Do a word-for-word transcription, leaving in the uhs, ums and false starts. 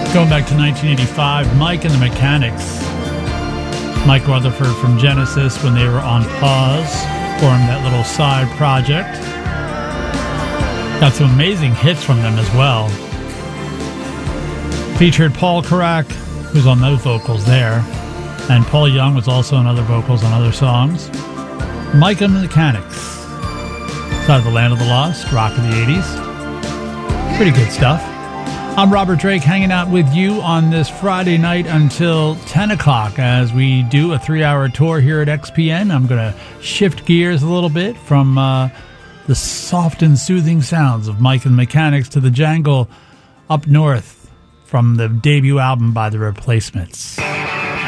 Going back to nineteen eighty-five, Mike and the Mechanics. Mike Rutherford from Genesis, when they were on pause, formed that little side project. Got some amazing hits from them as well. Featured Paul Carrack, who's on those vocals there. And Paul Young was also on other vocals on other songs. Mike and the Mechanics. Side of the Land of the Lost, rock of the eighties. Pretty good stuff. I'm Robert Drake, hanging out with you on this Friday night until ten o'clock as we do a three-hour tour here at X P N. I'm going to shift gears a little bit from uh, the soft and soothing sounds of Mike and the Mechanics to the jangle up north from the debut album by The Replacements.